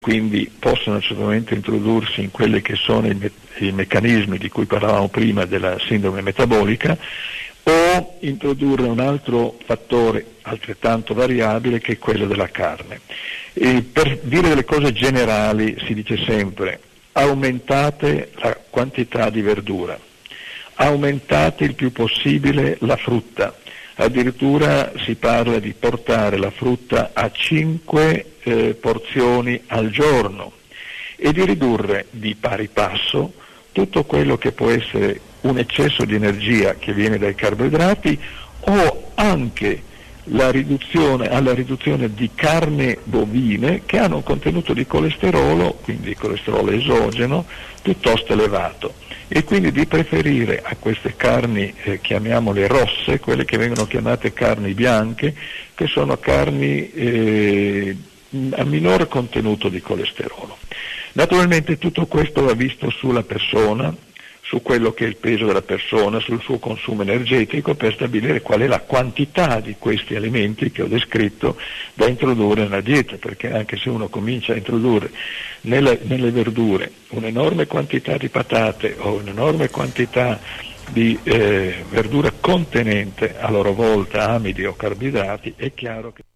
quindi possono certamente introdursi in quelli che sono i meccanismi di cui parlavamo prima della sindrome metabolica, o introdurre un altro fattore altrettanto variabile che è quello della carne. E per dire delle cose generali si dice sempre: aumentate la quantità di verdura, aumentate il più possibile la frutta, addirittura si parla di portare la frutta a 5 porzioni al giorno, e di ridurre di pari passo tutto quello che può essere un eccesso di energia che viene dai carboidrati, o anche alla riduzione di carne bovine che hanno un contenuto di colesterolo, quindi colesterolo esogeno, piuttosto elevato, e quindi di preferire a queste carni, chiamiamole rosse, quelle che vengono chiamate carni bianche, che sono carni a minor contenuto di colesterolo. Naturalmente tutto questo va visto sulla persona, su quello che è il peso della persona, sul suo consumo energetico, per stabilire qual è la quantità di questi alimenti che ho descritto da introdurre nella dieta, perché anche se uno comincia a introdurre nelle verdure un'enorme quantità di patate o un'enorme quantità di verdura contenente a loro volta amidi o carboidrati, è chiaro che